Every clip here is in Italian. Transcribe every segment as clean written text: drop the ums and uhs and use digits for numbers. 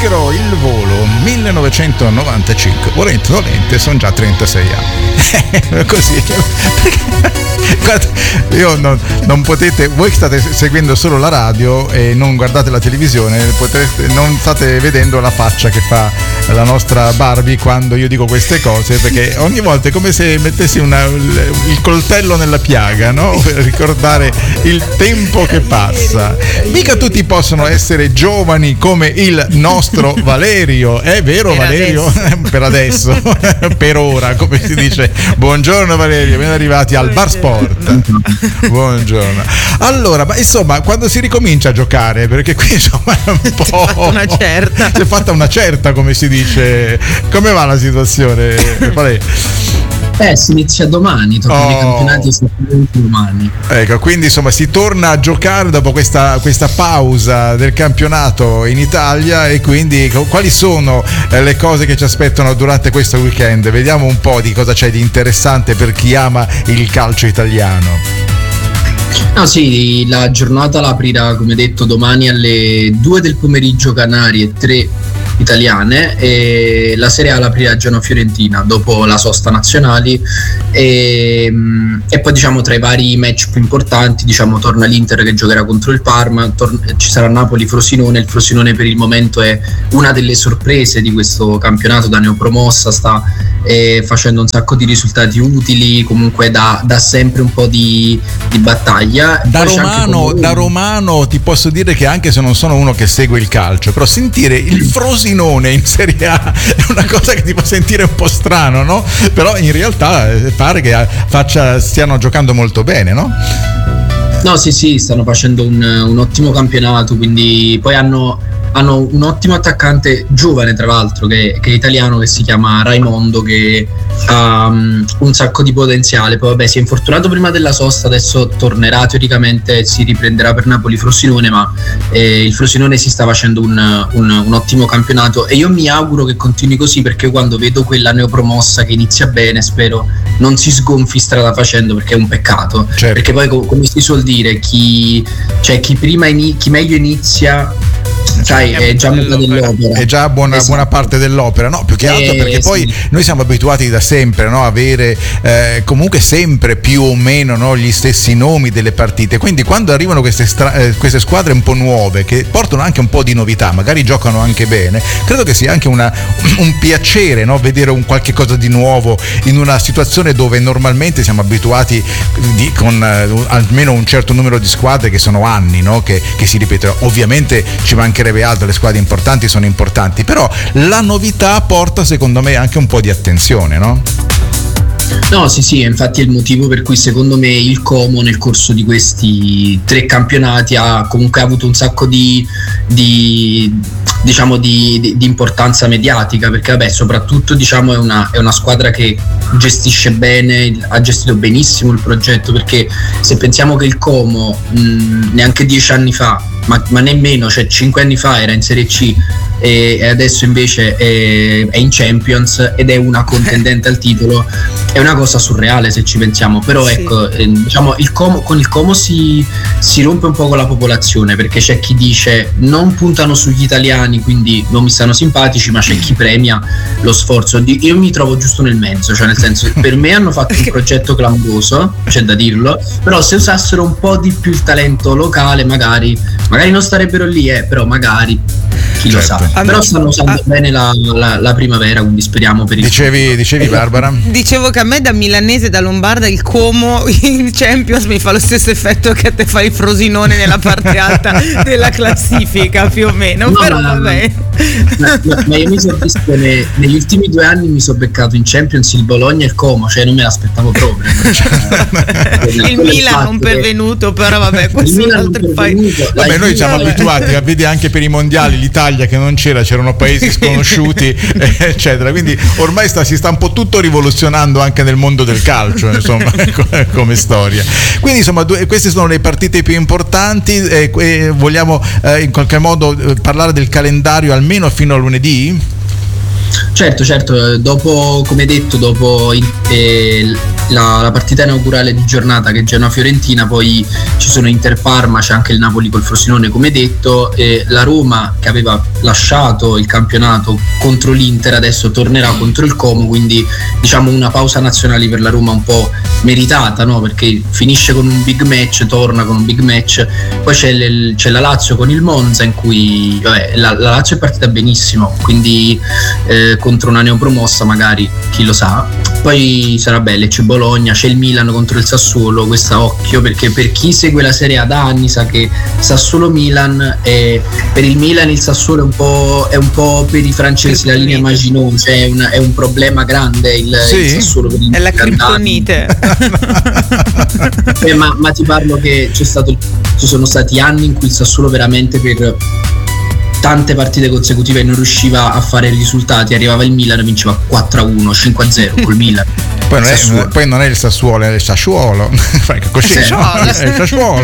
Zucchero il volo 1995. Volente, sono già 36 anni. Così. Guarda, io non potete, voi state seguendo solo la radio e non guardate la televisione, non state vedendo la faccia che fa la nostra Barbie quando io dico queste cose, perché ogni volta è come se mettessi il coltello nella piaga, no? Per ricordare il tempo che passa. Mica tutti possono essere giovani come il nostro Valerio, è vero Valerio? Per adesso, per ora, come si dice. Buongiorno Valerio, ben arrivati al Bar Sport. Buongiorno. Allora, ma insomma, quando si ricomincia a giocare, perché qui insomma è un po'. Si è fatta una certa, come si dice. Come va la situazione? Si inizia domani, tornano i campionati domani. Ecco, quindi insomma si torna a giocare dopo questa pausa del campionato in Italia, e quindi quali sono le cose che ci aspettano durante questo weekend? Vediamo un po' di cosa c'è di interessante per chi ama il calcio italiano. No, sì, la giornata la aprirà, come detto, domani alle 2 del pomeriggio Canarie e 3 italiane, e la Serie A l'aprirà Genoa-Fiorentina dopo la sosta nazionali, e poi diciamo tra i vari match più importanti torna l'Inter che giocherà contro il Parma, ci sarà Napoli-Frosinone. Il Frosinone per il momento è una delle sorprese di questo campionato, da neopromossa, sta facendo un sacco di risultati utili, comunque dà sempre un po' di battaglia. Da romano ti posso dire che, anche se non sono uno che segue il calcio, però sentire il Frosinone in Serie A è una cosa che ti fa sentire un po' strano, no? Però in realtà pare che stiano giocando molto bene, no? No, sì, stanno facendo un ottimo campionato, quindi poi hanno un ottimo attaccante giovane, tra l'altro, che è italiano, che si chiama Raimondo, che ha un sacco di potenziale. Poi vabbè, si è infortunato prima della sosta, adesso tornerà, teoricamente si riprenderà per Napoli-Frosinone, ma il Frosinone si sta facendo un ottimo campionato, e io mi auguro che continui così, perché quando vedo quella neopromossa che inizia bene, spero non si sgonfi strada facendo, perché è un peccato. Certo. Perché poi, come si suol dire, chi meglio inizia, sai, è già metà dell'opera, è già buona parte dell'opera, no? Più che altro perché poi noi siamo abituati da sempre, no? Avere comunque sempre più o meno, no? Gli stessi nomi delle partite, quindi quando arrivano queste squadre un po' nuove, che portano anche un po' di novità, magari giocano anche bene, credo che sia anche un piacere, no? Vedere un qualche cosa di nuovo in una situazione dove normalmente siamo abituati con almeno un certo numero di squadre che sono anni, no? Che si ripetono. Ovviamente ci mancherebbe altro, le squadre importanti sono importanti, però la novità porta, secondo me, anche un po' di attenzione, no? No, sì, infatti è il motivo per cui secondo me il Como nel corso di questi 3 campionati ha comunque avuto un sacco di importanza mediatica, perché vabbè, soprattutto è una squadra che gestisce bene, ha gestito benissimo il progetto, perché se pensiamo che il Como neanche 10 anni fa, ma nemmeno, 5 anni fa era in Serie C, e adesso invece è in Champions ed è una contendente al titolo, è una cosa surreale se ci pensiamo. Però sì. Ecco, con il Como si rompe un po' con la popolazione, perché c'è chi dice non puntano sugli italiani, quindi non mi stanno simpatici, ma c'è chi premia lo sforzo. Io mi trovo giusto nel mezzo, nel senso, per me hanno fatto un progetto clamoroso, c'è da dirlo, però se usassero un po' di più il talento locale magari non starebbero lì, però magari chi lo sa. Però stanno usando bene la primavera, quindi speriamo per il dicevi Barbara? Dicevo che a me, da milanese, da lombarda, il Como in Champions mi fa lo stesso effetto che a te fa il Frosinone nella parte alta della classifica, più o meno. No, però vabbè. Ma io mi sono visto negli ultimi 2 anni, mi sono beccato in Champions il Bologna e il Como, non me l'aspettavo proprio. Il Milan non pervenuto, però vabbè, questo è un altro paese. Vabbè, noi siamo abituati a vedere anche per i mondiali l'Italia che non c'erano paesi sconosciuti, eccetera, quindi ormai si sta un po' tutto rivoluzionando anche nel mondo del calcio, insomma, come storia. Quindi insomma, queste sono le partite più importanti, e vogliamo in qualche modo parlare del calendario almeno fino a lunedì? Certo, dopo, come detto, dopo la partita inaugurale di giornata, che è Genoa-Fiorentina, poi ci sono Inter-Parma, c'è anche il Napoli col Frosinone come detto, e la Roma che aveva lasciato il campionato contro l'Inter adesso tornerà contro il Como, quindi diciamo una pausa nazionale per la Roma un po' meritata, no? Perché finisce con un big match, torna con un big match, poi c'è la Lazio con il Monza in cui la Lazio è partita benissimo, quindi contro una neopromossa magari, chi lo sa. Poi sarà bella, c'è Bologna, c'è il Milan contro il Sassuolo, questa occhio, perché per chi segue la Serie A da anni sa che Sassuolo-Milan per il Milan il Sassuolo è un po' per i francesi la linea Maginot, cioè è un problema grande il Sassuolo per il è la criptonite. ma ti parlo che ci sono stati anni in cui il Sassuolo veramente per tante partite consecutive non riusciva a fare risultati, arrivava il Milan e vinceva 4-1, 5-0 col Milan. Poi non è il Sassuolo, è il Sassuolo. Così, è il Sassuolo.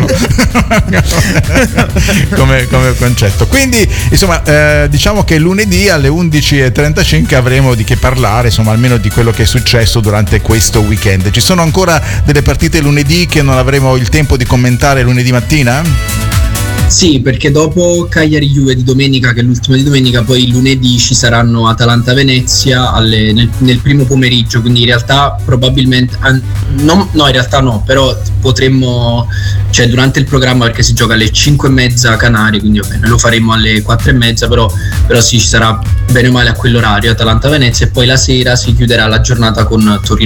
come concetto. Quindi insomma diciamo che lunedì alle 11:35 avremo di che parlare, insomma almeno di quello che è successo durante questo weekend. Ci sono ancora delle partite lunedì che non avremo il tempo di commentare lunedì mattina? Sì, perché dopo Cagliari-Juve di domenica, che è l'ultima di domenica, poi lunedì ci saranno Atalanta-Venezia nel primo pomeriggio, quindi in realtà probabilmente in realtà no, però potremmo, cioè durante il programma, perché si gioca alle 5:30 Canarie, quindi va bene, lo faremo alle 4:30, però sì, ci sarà bene o male a quell'orario Atalanta-Venezia, e poi la sera si chiuderà la giornata con Torino